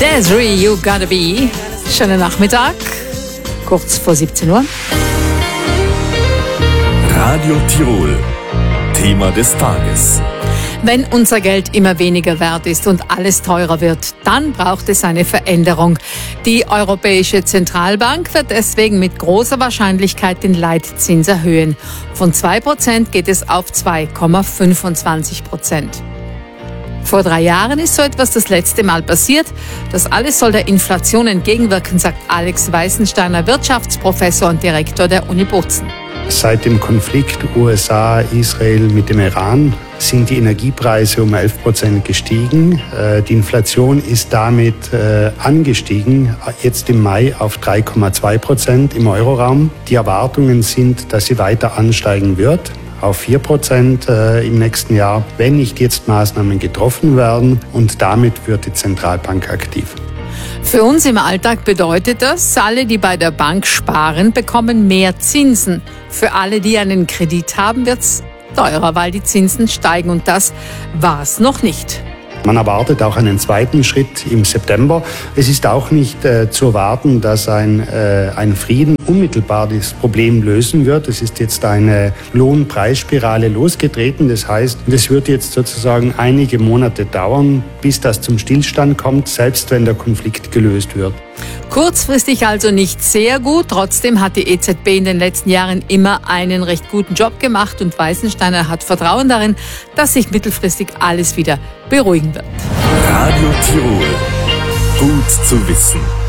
Desiree, You Gotta Be. Schönen Nachmittag, kurz vor 17 Uhr. Radio Tirol, Thema des Tages. Wenn unser Geld immer weniger wert ist und alles teurer wird, dann braucht es eine Veränderung. Die Europäische Zentralbank wird deswegen mit großer Wahrscheinlichkeit den Leitzins erhöhen. Von 2% geht es auf 2,25%. Vor 3 Jahren ist so etwas das letzte Mal passiert. Das alles soll der Inflation entgegenwirken, sagt Alex Weißensteiner, Wirtschaftsprofessor und Direktor der Uni Bozen. Seit dem Konflikt USA-Israel mit dem Iran sind die Energiepreise um 11% gestiegen. Die Inflation ist damit angestiegen, jetzt im Mai auf 3,2% im Euroraum. Die Erwartungen sind, dass sie weiter ansteigen wird auf 4% im nächsten Jahr, wenn nicht jetzt Maßnahmen getroffen werden, und damit wird die Zentralbank aktiv. Für uns im Alltag bedeutet das, alle, die bei der Bank sparen, bekommen mehr Zinsen. Für alle, die einen Kredit haben, wird es teurer, weil die Zinsen steigen, und das war es noch nicht. Man erwartet auch einen zweiten Schritt im September. Es ist auch nicht zu erwarten, dass ein Frieden unmittelbar das Problem lösen wird. Es ist jetzt eine Lohnpreisspirale losgetreten. Das heißt, es wird jetzt sozusagen einige Monate dauern, bis das zum Stillstand kommt, selbst wenn der Konflikt gelöst wird. Kurzfristig also nicht sehr gut. Trotzdem hat die EZB in den letzten Jahren immer einen recht guten Job gemacht, und Weißensteiner hat Vertrauen darin, dass sich mittelfristig alles wieder beruhigen wird. Radio Tirol, gut zu wissen.